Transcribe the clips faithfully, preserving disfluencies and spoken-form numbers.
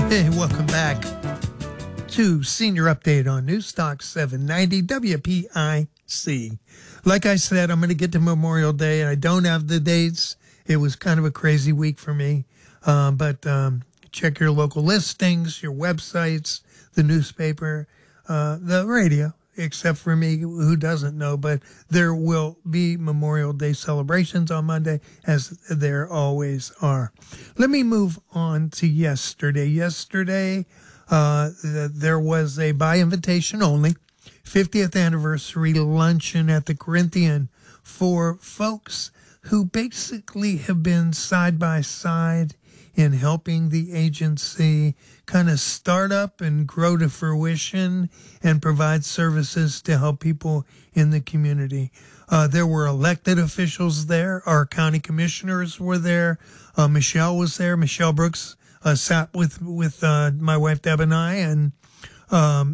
Hey, welcome back to Senior Update on Newstalk seven ninety W P I C. Like I said, I'm going to get to Memorial Day. I don't have the dates. It was kind of a crazy week for me. Um, but um, check your local listings, your websites, the newspaper, uh, the radio, except for me who doesn't know. But there will be Memorial Day celebrations on Monday, as there always are. Let me move on to yesterday. Yesterday, uh, th- there was a by invitation only fiftieth anniversary luncheon at the Corinthian for folks who basically have been side by side in helping the agency kind of start up and grow to fruition and provide services to help people in the community. Uh, there were elected officials there. Our county commissioners were there. Uh, Michelle was there. Michelle Brooks uh, sat with, with uh, my wife Deb and I, and um,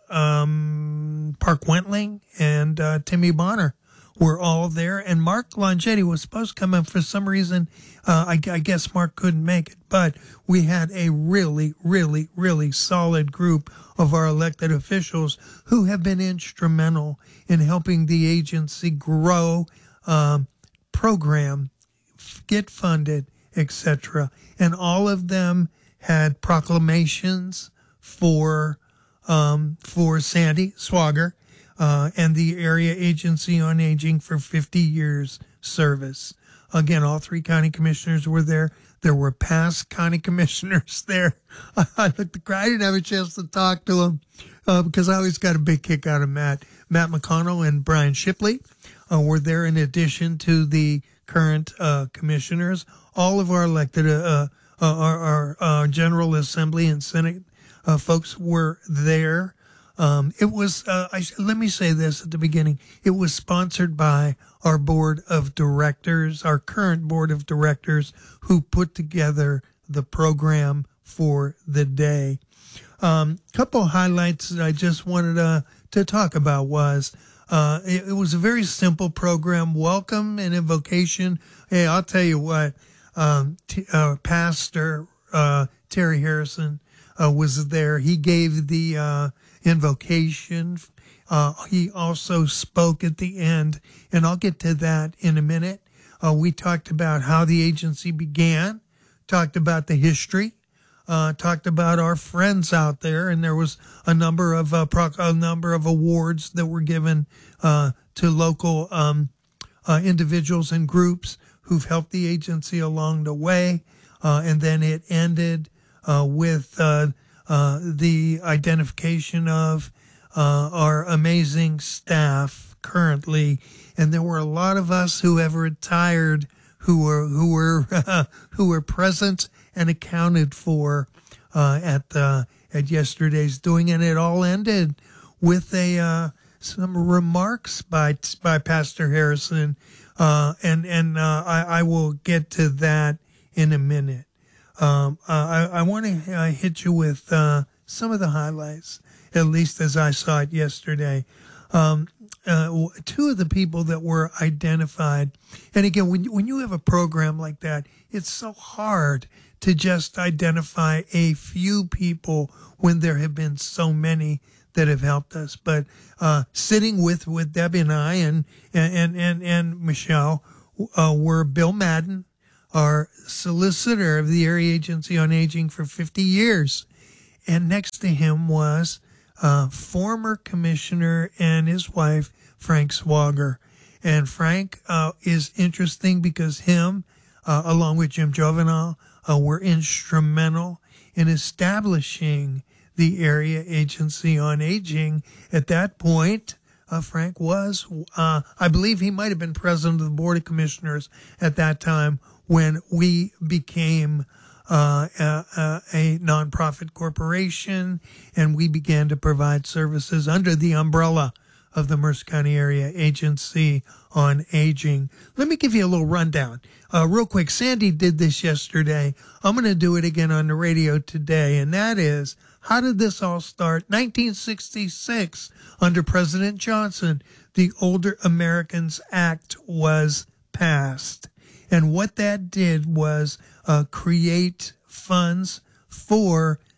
um, Park Wentling and uh, Timmy Bonner were all there. And Mark Longetti was supposed to come in. For some reason, uh, I, I guess Mark couldn't make it. But we had a really, really, really solid group of our elected officials who have been instrumental in helping the agency grow, um, program, get funded, et cetera. And all of them had proclamations for um, for Sandy Swager uh, and the Area Agency on Aging for fifty years service. Again, all three county commissioners were there. There were past county commissioners there. I looked at, I didn't have a chance to talk to them uh, because I always got a big kick out of Matt. Matt McConnell and Brian Shipley uh, were there in addition to the current uh, commissioners. All of our elected, uh, uh, our, our uh, General Assembly and Senate uh, folks were there. Um, it was, uh, I, let me say this at the beginning, it was sponsored by our board of directors, our current board of directors, who put together the program for the day. Um, couple highlights that I just wanted to, to talk about was, uh, it, it was a very simple program, welcome and invocation. Hey, I'll tell you what, um, t- uh, Pastor, uh, Terry Harrison, uh, was there. He gave the, uh, invocation. Uh, he also spoke at the end, and I'll get to that in a minute. Uh, we talked about how the agency began, talked about the history, uh, talked about our friends out there, and there was a number of uh, pro- a number of awards that were given uh, to local um, uh, individuals and groups who've helped the agency along the way, uh, and then it ended uh, with uh, uh, the identification of uh, our amazing staff currently, and there were a lot of us who have retired who were who were uh, who were present and accounted for uh, at uh, at yesterday's doing, and it all ended with a uh, some remarks by by Pastor Harrison, uh, and and uh, I, I will get to that in a minute. Um, uh, I, I want to uh, hit you with uh, some of the highlights, at least as I saw it yesterday. Um, uh, two of the people that were identified, and again, when you, when you have a program like that, it's so hard to just identify a few people when there have been so many that have helped us. But uh, sitting with, with Debbie and I and and and, and Michelle uh, were Bill Madden, our solicitor of the Area Agency on Aging for fifty years. And next to him was uh, former commissioner and his wife, Frank Swager. And Frank uh, is interesting because him, uh, along with Jim Jovenel, uh, were instrumental in establishing the Area Agency on Aging. At that point, uh, Frank was, uh, I believe he might have been president of the Board of Commissioners at that time, when we became uh, a, a, a nonprofit corporation and we began to provide services under the umbrella of the Mercer County Area Agency on Aging. Let me give you a little rundown. Uh, real quick, Sandy did this yesterday. I'm going to do it again on the radio today, and that is, how did this all start? nineteen sixty-six, under President Johnson, the Older Americans Act was passed. And what that did was uh, create funds for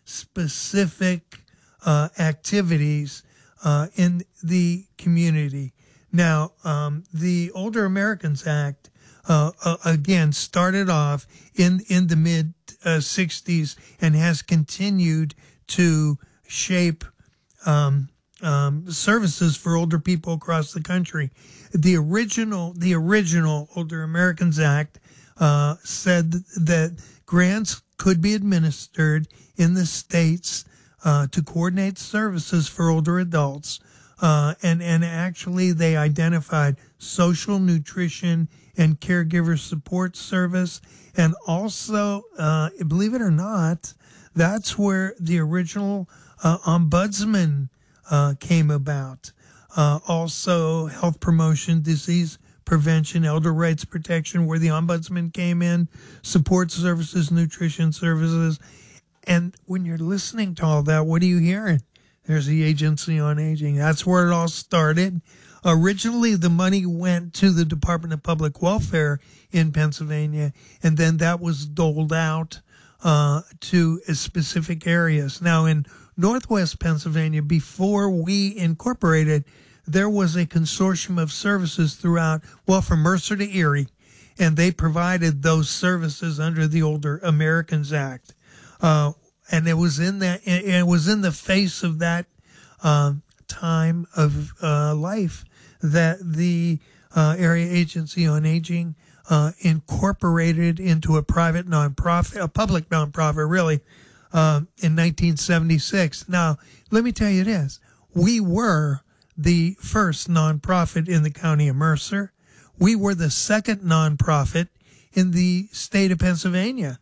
specific uh, activities uh, in the community. Now, um, the Older Americans Act, uh, uh, again, started off in, in the mid uh, sixties and has continued to shape um, um, services for older people across the country. The original, the original Older Americans Act uh, said that grants could be administered in the states uh, to coordinate services for older adults. Uh, and, and actually they identified social nutrition and caregiver support service. And also, uh, believe it or not, that's where the original uh, ombudsman uh, came about. Uh, also, health promotion, disease prevention, elder rights protection, where the ombudsman came in, support services, nutrition services. And when you're listening to all that, what are you hearing? There's the Agency on Aging. That's where it all started. Originally, the money went to the Department of Public Welfare in Pennsylvania, and then that was doled out uh, to specific areas. Now, in Northwest Pennsylvania, before we incorporated, there was a consortium of services throughout, well, from Mercer to Erie, and they provided those services under the Older Americans Act. Uh, and it was in that, it was in the face of that uh, time of uh, life that the uh, Area Agency on Aging uh, incorporated into a private nonprofit, a public nonprofit, really, uh, in nineteen seventy-six. Now, let me tell you this: we were the first nonprofit in the county of Mercer. We were the second nonprofit in the state of Pennsylvania.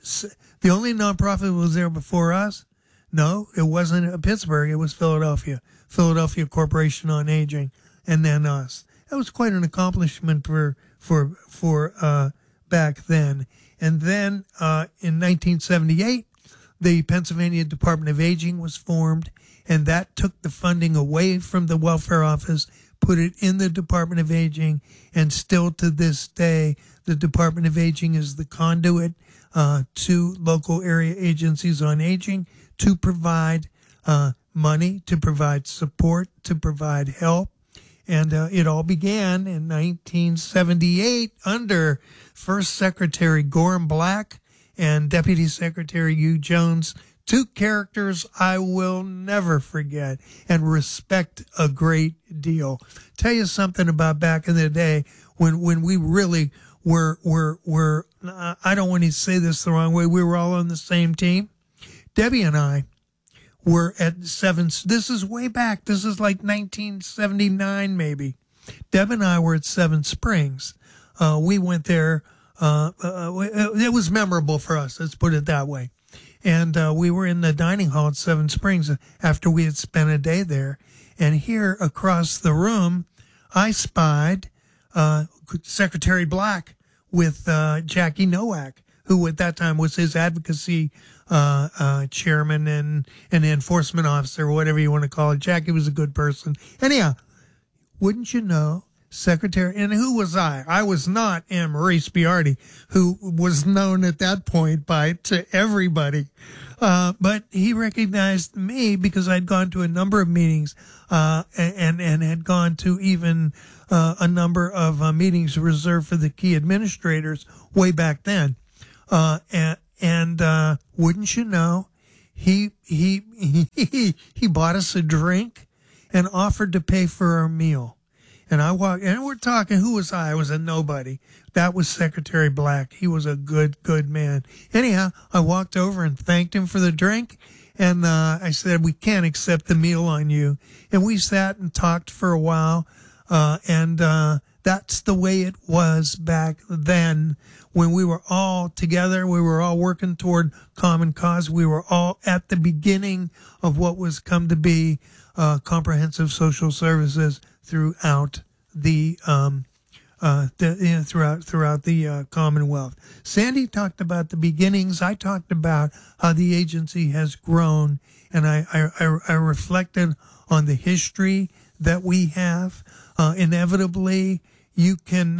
The only nonprofit was there before us. No, it wasn't Pittsburgh. It was Philadelphia. Philadelphia Corporation on Aging, and then us. That was quite an accomplishment for for for uh, back then. And then uh, in nineteen seventy-eight, the Pennsylvania Department of Aging was formed, and that took the funding away from the welfare office, put it in the Department of Aging, and still to this day, the Department of Aging is the conduit uh, to local area agencies on aging to provide uh, money, to provide support, to provide help. And uh, it all began in nineteen seventy-eight under First Secretary Gorham Black and Deputy Secretary Hugh Jones, two characters I will never forget and respect a great deal. Tell you something about back in the day when, when we really were, were, were, I don't want to say this the wrong way, we were all on the same team. Debbie and I were at seven, this is way back, this is like nineteen seventy-nine maybe. Deb and I were at Seven Springs. Uh, we went there, uh, uh, it was memorable for us, let's put it that way. And uh, we were in the dining hall at Seven Springs after we had spent a day there. And here across the room, I spied uh, Secretary Black with uh, Jackie Nowak, who at that time was his advocacy uh, uh, chairman and an enforcement officer, or whatever you want to call it. Jackie was a good person. Anyhow, wouldn't you know, Secretary, and who was I? I was not Anne Marie Spiardi, who was known at that point by to everybody. Uh, but he recognized me because I'd gone to a number of meetings, uh, and, and had gone to even, uh, a number of uh, meetings reserved for the key administrators way back then. Uh, and, and, uh, wouldn't you know, he, he, he, he bought us a drink and offered to pay for our meal. And I walked, and we're talking, who was I? I was a nobody. That was Secretary Black. He was a good, good man. Anyhow, I walked over and thanked him for the drink. And uh, I said, we can't accept the meal on you. And we sat and talked for a while. Uh, and uh, that's the way it was back then when we were all together. We were all working toward common cause. We were all at the beginning of what was come to be uh, comprehensive social services throughout the um uh the, you know, throughout throughout the uh, Commonwealth. Sandy talked about the beginnings. I talked about how the agency has grown, and I I, I reflected on the history that we have. Uh, inevitably, you cannot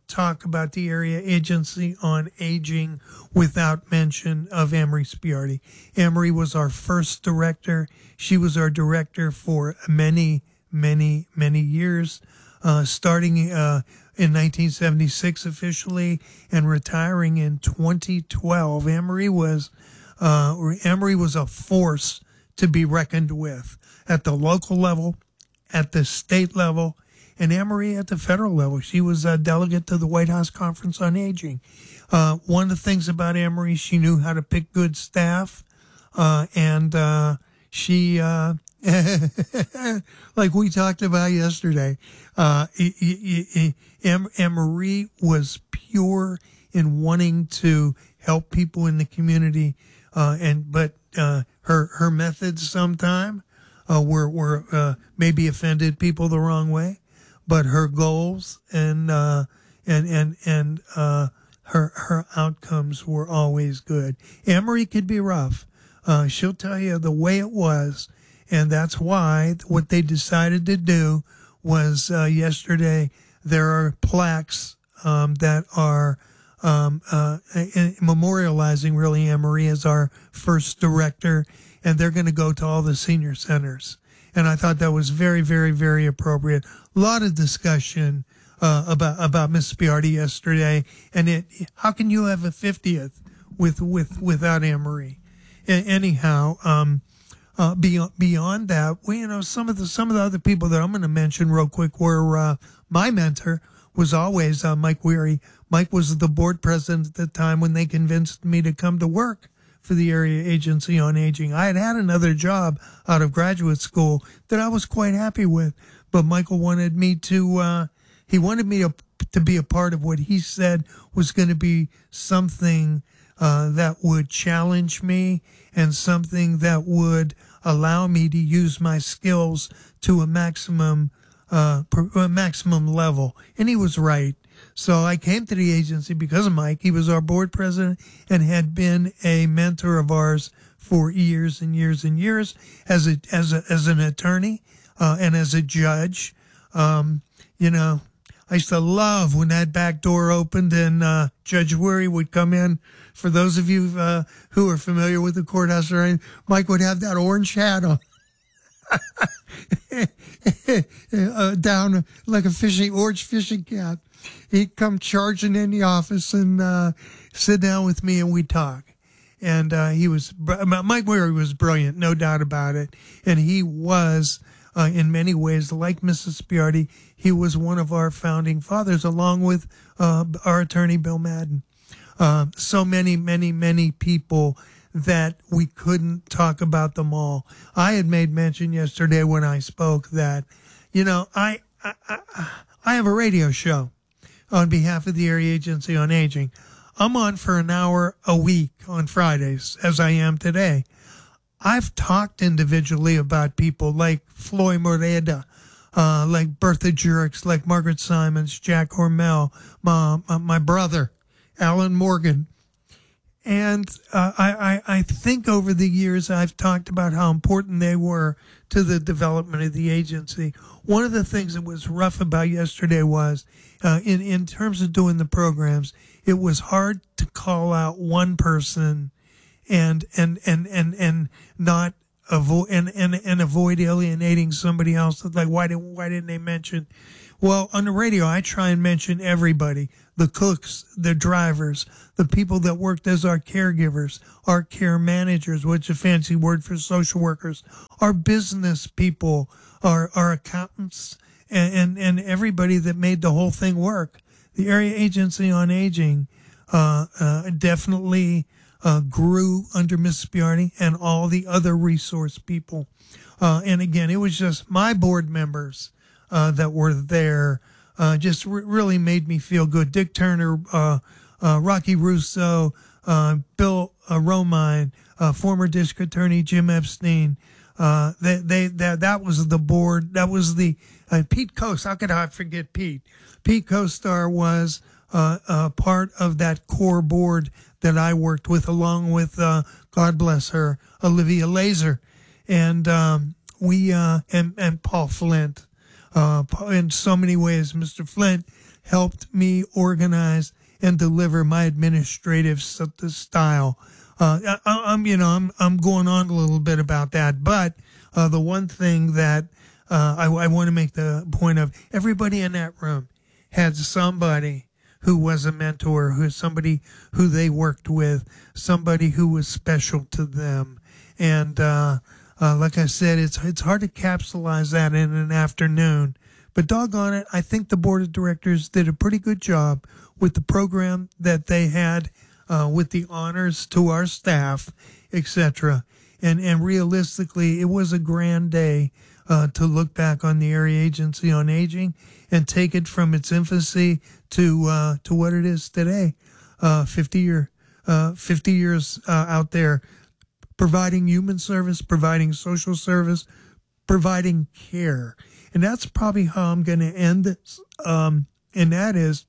talk about the Area Agency on Aging without mention of Amory Spiardi. Amory was our first director. She was our director for many, many, many years, uh, starting uh, in nineteen seventy-six officially and retiring in twenty twelve. Amory was uh, Amory was a force to be reckoned with at the local level, at the state level, and Amory at the federal level. She was a delegate to the White House Conference on Aging. Uh, one of the things about Amory, she knew how to pick good staff, uh, and uh, she, uh, like we talked about yesterday, uh, Amory was pure in wanting to help people in the community, uh, and but uh, her her methods sometimes uh, were were uh, maybe offended people the wrong way. But her goals and uh, and and and uh, her her outcomes were always good. Amory could be rough. Uh, she'll tell you the way it was, and that's why what they decided to do was uh, yesterday. There are plaques um, that are um, uh, memorializing really Amory as our first director, and they're going to go to all the senior centers. And I thought that was very, very, very appropriate. A lot of discussion uh, about about Miss Spiardi yesterday, and it. How can you have a fiftieth with with without Amory? Anyhow, um, uh, beyond beyond that, well, you know, some of the some of the other people that I'm going to mention real quick were uh, my mentor was always uh, Mike Weary. Mike was the board president at the time when they convinced me to come to work for the Area Agency on Aging. I had had another job out of graduate school that I was quite happy with, but Michael wanted me to, uh, he wanted me to, to be a part of what he said was going to be something uh, that would challenge me and something that would allow me to use my skills to a maximum, uh, a maximum level. And he was right. So I came to the agency because of Mike. He was our board president and had been a mentor of ours for years and years and years as a as a, as an attorney uh, and as a judge. Um, you know, I used to love when that back door opened and uh, Judge Weary would come in. For those of you uh, who are familiar with the courthouse, or Mike would have that orange hat on. uh, down like a fishing orange fishing cap. He'd come charging in the office and uh, sit down with me and we'd talk. And uh, he was, Mike Weary was brilliant, no doubt about it. And he was, uh, in many ways, like Missus Spiardi, he was one of our founding fathers, along with uh, our attorney, Bill Madden. Uh, so many, many, many people that we couldn't talk about them all. I had made mention yesterday when I spoke that, you know, I I, I, I have a radio show on behalf of the Area Agency on Aging. I'm on for an hour a week on Fridays, as I am today. I've talked individually about people like Floyd Moreda, uh, like Bertha Jureks, like Margaret Simons, Jack Hormel, my, my, my brother, Alan Morgan. And uh, I, I, I think over the years I've talked about how important they were to the development of the agency. One of the things that was rough about yesterday was, uh, in, in terms of doing the programs, it was hard to call out one person and and and and, and not avoid and, and, and avoid alienating somebody else. Like, why didn't why didn't they mention? Well, on the radio, I try and mention everybody: the cooks, the drivers, the people that worked as our caregivers, our care managers, which is a fancy word for social workers, our business people, our our accountants, and, and, and everybody that made the whole thing work. The Area Agency on Aging uh, uh, definitely uh, grew under Miss Spiardi and all the other resource people. Uh, and again, it was just my board members uh, that were there. Uh, just re- really made me feel good. Dick Turner, uh, uh, Rocky Russo, uh, Bill uh, Romine, uh, former district attorney Jim Epstein. Uh, they, they, that, that was the board. That was the, uh, Pete Coast. How could I forget Pete? Pete Costar was, uh, uh, part of that core board that I worked with, along with, uh, God bless her, Olivia Laser. And, um, we, uh, and, and Paul Flint. Uh, in so many ways, Mister Flint helped me organize and deliver my administrative style. Uh, I, I'm, you know, I'm, I'm going on a little bit about that, but uh, the one thing that uh, I, I want to make the point of, everybody in that room had somebody who was a mentor, who somebody who they worked with, somebody who was special to them, and uh, uh, like I said, it's it's hard to capsulize that in an afternoon. But doggone it, I think the board of directors did a pretty good job with the program that they had, uh, with the honors to our staff, et cetera. And and realistically, it was a grand day uh, to look back on the Area Agency on Aging and take it from its infancy to uh, to what it is today, uh, fifty year, uh, fifty years uh, out there, providing human service, providing social service, providing care. And that's probably how I'm going to end this. Um, and that is,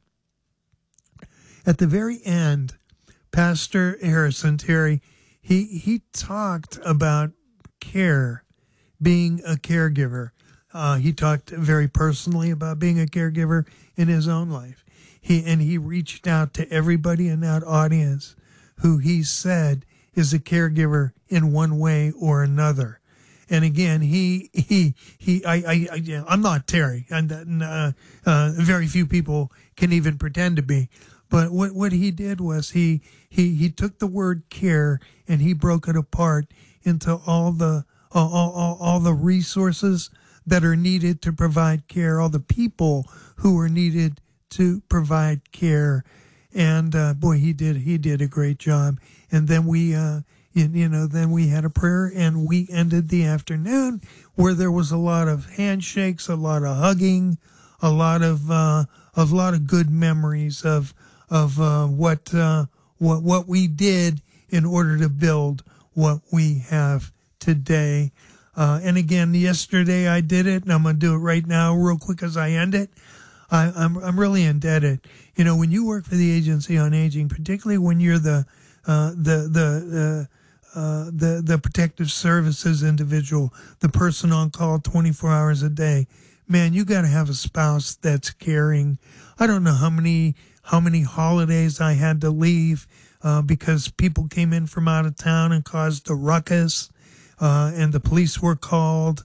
at the very end, Pastor Harrison Terry, he, he talked about care, being a caregiver. Uh, he talked very personally about being a caregiver in his own life. He, and he reached out to everybody in that audience who he said is a caregiver in one way or another. And again, he, he, he, I, I, I I'm not Terry, and uh, uh, very few people can even pretend to be. But what, what he did was he, he, he took the word care and he broke it apart into all the, all, all, all the resources that are needed to provide care, all the people who are needed to provide care. And, uh, boy, he did, he did a great job. And then we, uh, you know, then we had a prayer and we ended the afternoon where there was a lot of handshakes, a lot of hugging, a lot of, uh, a lot of good memories of, of, uh, what, uh, what, what we did in order to build what we have today. Uh, and again, yesterday I did it, and I'm going to do it right now real quick as I end it. I, I'm, I'm really indebted. You know, when you work for the Agency on Aging, particularly when you're the, uh, the, the, uh, uh, the, the protective services individual, the person on call twenty-four hours a day, man, you got to have a spouse that's caring. I don't know how many, how many holidays I had to leave, uh, because people came in from out of town and caused a ruckus. Uh, and the police were called.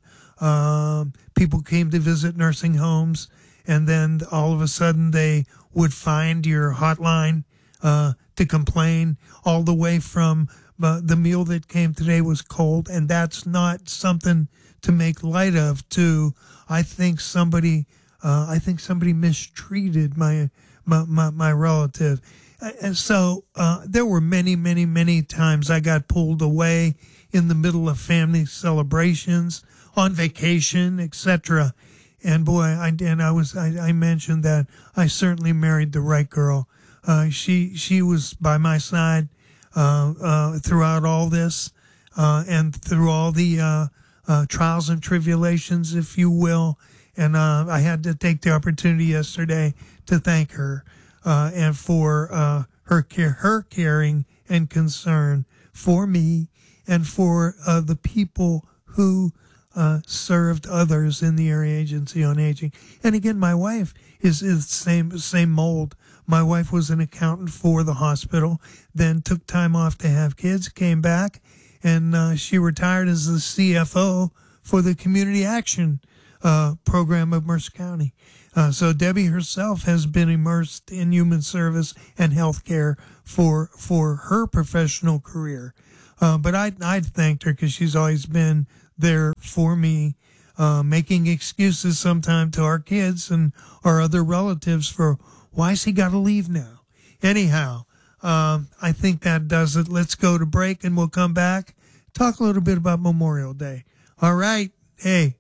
Um, people came to visit nursing homes, and then all of a sudden they would find your hotline uh, to complain, all the way from uh, the meal that came today was cold, and that's not something to make light of. To I think somebody, uh, I think somebody mistreated my my my, my relative, and so uh, there were many, many, many times I got pulled away in the middle of family celebrations, on vacation, et cetera. And boy, I and I was I, I mentioned that I certainly married the right girl. Uh, she she was by my side uh, uh, throughout all this, uh, and through all the uh, uh, trials and tribulations, if you will. And uh, I had to take the opportunity yesterday to thank her uh, and for uh, her care, her caring and concern for me and for uh, the people who uh, served others in the Area Agency on Aging. And again, my wife is is the same same mold. My wife was an accountant for the hospital, then took time off to have kids, came back, and uh, she retired as the C F O for the Community Action uh, Program of Mercer County. Uh, so Debbie herself has been immersed in human service and healthcare for for her professional career. Uh, but I I thanked her because she's always been there for me, uh, making excuses sometimes to our kids and our other relatives for why's he got to leave now. Anyhow, um, I think that does it. Let's go to break and we'll come back, talk a little bit about Memorial Day. All right. Hey,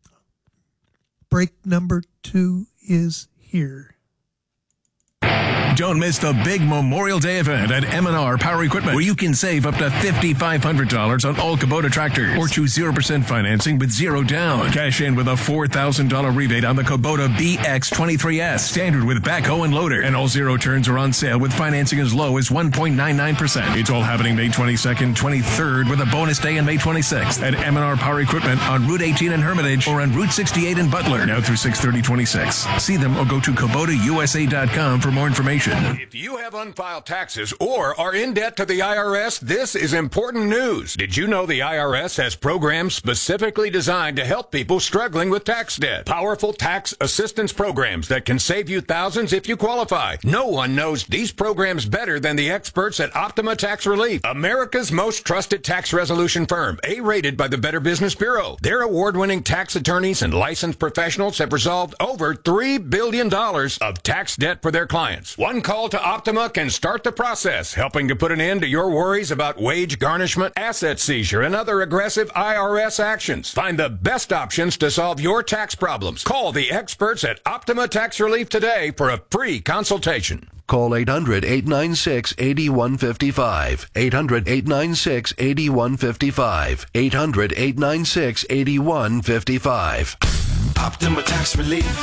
break number two is here. Don't miss the big Memorial Day event at M and R Power Equipment, where you can save up to five thousand five hundred dollars on all Kubota tractors, or choose zero percent financing with zero down. Cash in with a four thousand dollars rebate on the Kubota B X twenty-three S, standard with backhoe and loader. And all zero turns are on sale with financing as low as one point nine nine percent. It's all happening May twenty-second, twenty-third, with a bonus day on May twenty-sixth at M and R Power Equipment on Route eighteen in Hermitage or on Route sixty-eight in Butler, now through six thirty twenty-six. See them or go to Kubota U S A dot com for more information. If you have unfiled taxes or are in debt to the I R S, this is important news. Did you know the I R S has programs specifically designed to help people struggling with tax debt? Powerful tax assistance programs that can save you thousands if you qualify. No one knows these programs better than the experts at Optima Tax Relief, America's most trusted tax resolution firm, A-rated by the Better Business Bureau. Their award-winning tax attorneys and licensed professionals have resolved over three billion dollars of tax debt for their clients. One call to Optima can start the process, helping to put an end to your worries about wage garnishment, asset seizure, and other aggressive I R S actions. Find the best options to solve your tax problems. Call the experts at Optima Tax Relief today for a free consultation. Call eight hundred, eight nine six, eight one five five. eight hundred, eight nine six, eight one five five. eight hundred, eight nine six, eight one five five. Optima Tax Relief.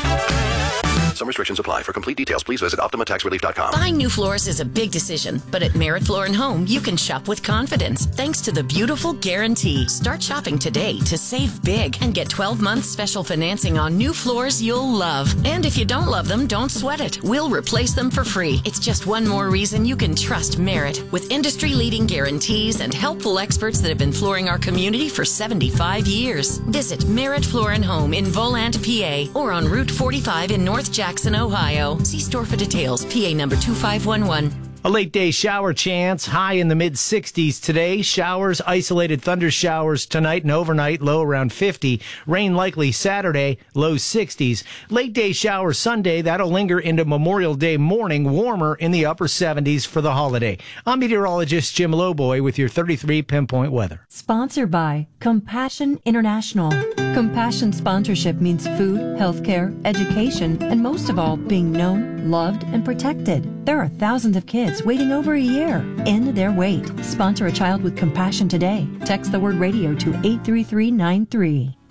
Some restrictions apply. For complete details, please visit Optima Tax Relief dot com. Buying new floors is a big decision, but at Merritt Floor and Home, you can shop with confidence thanks to the beautiful guarantee. Start shopping today to save big and get twelve months special financing on new floors you'll love. And if you don't love them, don't sweat it. We'll replace them for free. It's just one more reason you can trust Merritt. With industry-leading guarantees and helpful experts that have been flooring our community for seventy-five years. Visit Merritt Floor and Home in Volant, P A, or on Route forty-five in North Jackson, Ohio. See store for details. P A number two five one one. A late day shower chance, high in the mid sixties today. Showers, isolated thunder showers tonight and overnight, low around fifty. Rain likely Saturday, low sixties. Late day showers Sunday, that'll linger into Memorial Day morning, warmer in the upper seventies for the holiday. I'm meteorologist Jim Lowboy with your thirty-three pinpoint weather. Sponsored by Compassion International. Compassion sponsorship means food, healthcare, education, and most of all, being known, loved, and protected. There are thousands of kids waiting over a year. End their wait. Sponsor a child with compassion today. Text the word radio to eight three three nine three.